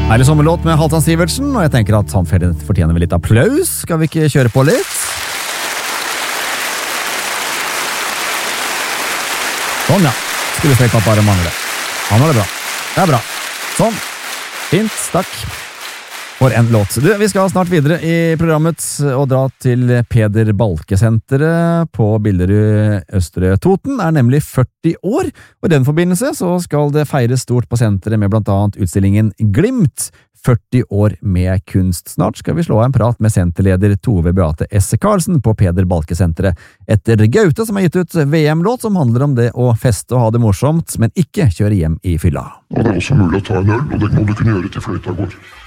Herlig sommerlåt med Halvdan Sivertsen, og jeg tenker at han fortjener vel litt applaus. Skal vi ikke kjøre på litt? Sånn, ja. Skulle streke opp bare mangle. Han var det bra. Det er bra. Sånn. Fint, takk. For en låt. Du, vi skal snart videre i programmet og dra til Peder Balke-senteret på Billerud Østre Toten. Er nemlig 40 år, og i den forbindelse så skal det feires stort på senteret med blant annet utstillingen Glimt. 40 år med kunst. Snart skal vi slå av en prat med senterleder Tove Beate Esse Karlsen på Peder Balke-senteret etter Gaute, som har gitt ut VM-låt som handler om det å feste og ha det morsomt, men ikke kjøre hjem i fylla. Og det er også mulig å ta en øl, og det må du kunne gjøre til fløyta går.